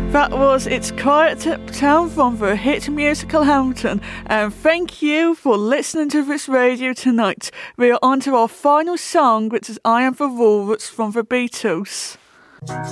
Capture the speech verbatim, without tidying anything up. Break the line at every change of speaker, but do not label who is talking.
That was It's Quiet Town from the hit musical Hamilton. And thank you for listening to this radio tonight. We are on to our final song, which is I Am the Walrus from the Beatles.